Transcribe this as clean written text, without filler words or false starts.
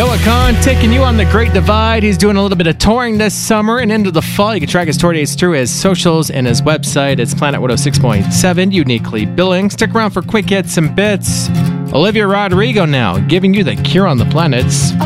Noah Kahn taking you on the Great Divide. He's doing a little bit of touring this summer and into the fall. You can track his tour dates through his socials and his website. It's Planet 106.7, uniquely billing. Stick around for quick hits and bits. Olivia Rodrigo now, giving you the cure on the planets.